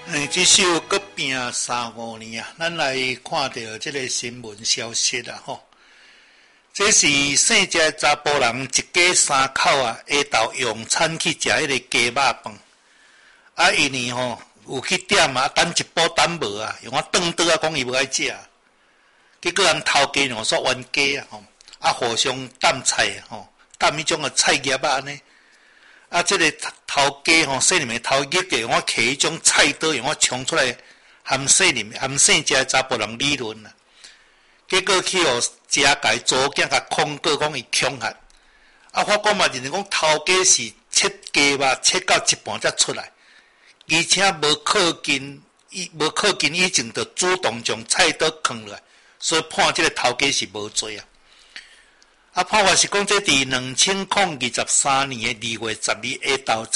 这首搁拼3-5年啊，咱来看到这个新闻消息啦吼。这是姓家查甫人一家三口啊，下昼用餐去食迄个鸡肉饭。啊，因为吼有去点啊，等一步等无啊，用我转倒啊，讲伊无爱食。结果人头家用煞冤家啊吼，啊互相担菜吼，担迄种个菜叶啊安尼。啊，这个头家吼，姓林的头家给我摕迄种菜刀，用我冲出来，含姓家查甫人理论啦。结果去互家家祖囝甲控告讲伊恐吓。啊，法官嘛认为讲头家是切鸡肉切到一半才出来，而且无靠近以前就主动将菜刀放落来，所以判这个头家是无罪啊。啊，判法是讲，这伫2023年2月12日下昼